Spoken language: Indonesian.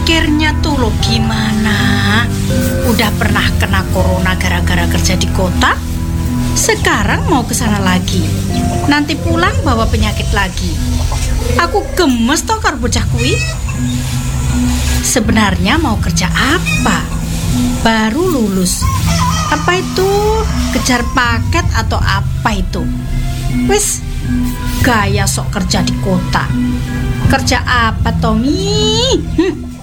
mikirnya tuh lo gimana? Udah pernah kena corona gara-gara kerja di kota? Sekarang mau ke sana lagi. Nanti pulang bawa penyakit lagi. Aku gemes toh karo bocah kuwi. Sebenarnya mau kerja apa? Baru lulus. Apa itu? Kejar paket atau apa itu? Wis, gaya sok kerja di kota. Kerja apa, Tommy?